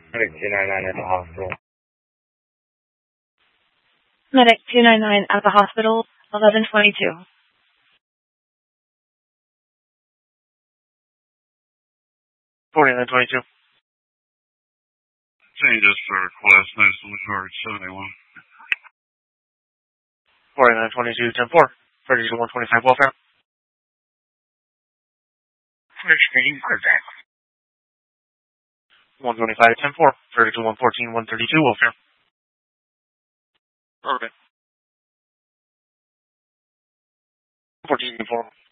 Medic 299 at the hospital. Medic 299 at the hospital, 1122. 4922. Changes for request, no solution charge 71. 4922, 10-4. 32 to 125 welfare. 125, 10-4. 32 114, 132 welfare. Urban. 14 4.